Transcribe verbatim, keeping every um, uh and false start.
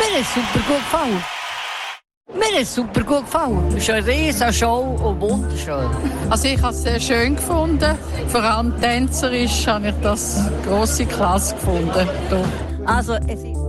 Mir hat es super gut gefallen. Mir hat es super gut gefallen. Es ist eine riesige Show und wunderschön. Also ich habe es sehr schön gefunden. Vor allem tänzerisch habe ich das grosse Klasse gefunden. Also es ist